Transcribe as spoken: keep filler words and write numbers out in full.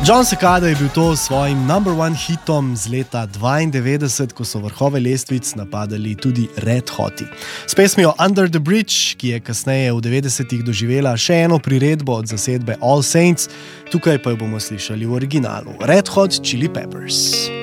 John Cicada je bil to s svojim number one hitom z leta dvaindevetdeset, ko so vrhove lestvic napadali tudi Red Hoti. S pesmijo Under the Bridge, ki je kasneje v devetdesetih doživela še eno priredbo od zasedbe All Saints, tukaj pa jo bomo slišali v originalu Red Hot Chili Peppers.